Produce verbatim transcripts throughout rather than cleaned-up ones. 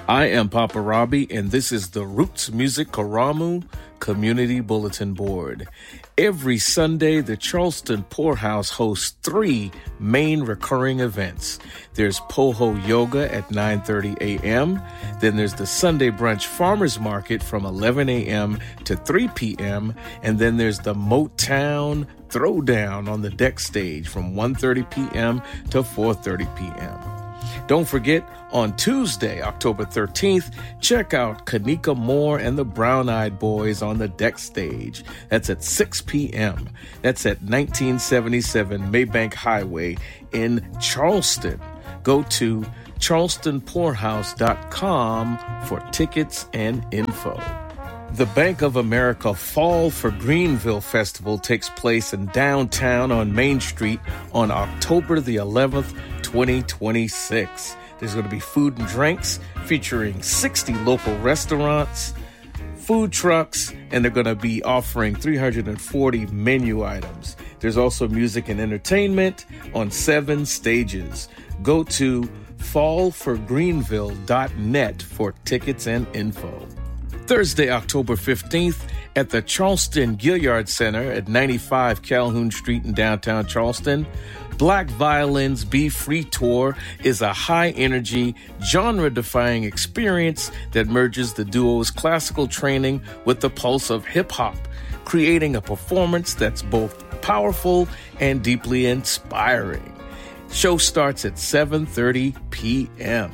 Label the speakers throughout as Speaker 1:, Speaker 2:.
Speaker 1: I am Papa Robbie, and this is the Roots Music Karamu Community Bulletin Board. Every Sunday, the Charleston Poorhouse hosts three main recurring events. There's Poho Yoga at nine thirty a.m. Then there's the Sunday Brunch Farmers Market from eleven a.m. to three p.m. And then there's the Motown Throwdown on the deck stage from one thirty p.m. to four thirty p.m. Don't forget, on Tuesday, October thirteenth, check out Kanika Moore and the Brown Eyed Boys on the deck stage. That's at six p.m. That's at nineteen seventy-seven Maybank Highway in Charleston. Go to charleston poorhouse dot com for tickets and info. The Bank of America Fall for Greenville Festival takes place in downtown on Main Street on October the eleventh, twenty twenty-six. There's going to be food and drinks featuring sixty local restaurants, food trucks, and they're going to be offering three hundred forty menu items. There's also music and entertainment on seven stages. Go to fall for greenville dot net for tickets and info. Thursday, October fifteenth, at the Charleston Gilliard Center at ninety-five Calhoun Street in downtown Charleston, Black Violins Be Free Tour is a high-energy, genre-defying experience that merges the duo's classical training with the pulse of hip-hop, creating a performance that's both powerful and deeply inspiring. Show starts at seven thirty p.m.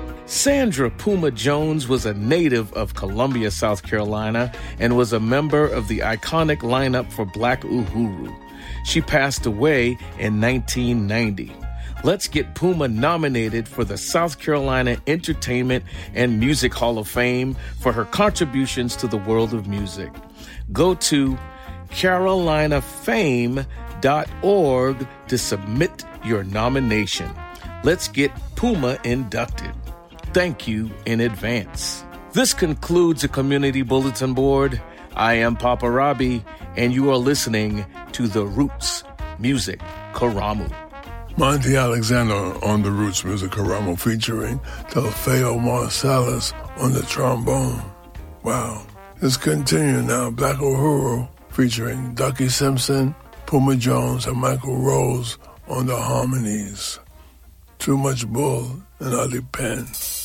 Speaker 1: Sandra Puma Jones was a native of Columbia, South Carolina, and was a member of the iconic lineup for Black Uhuru. She passed away in nineteen ninety. Let's get Puma nominated for the South Carolina Entertainment and Music Hall of Fame for her contributions to the world of music. Go to carolina fame dot org to submit your nomination. Let's get Puma inducted. Thank you in advance. This concludes a Community Bulletin Board. I am Papa Robbie, and you are listening to the Roots Music Karamu.
Speaker 2: Monty Alexander on the Roots Music Karamu featuring Telfeo Marsalis on the trombone. Wow. Let's continue now. Black Uhuru featuring Ducky Simpson, Puma Jones, and Michael Rose on the harmonies. Too Much Bull and Ali Penn.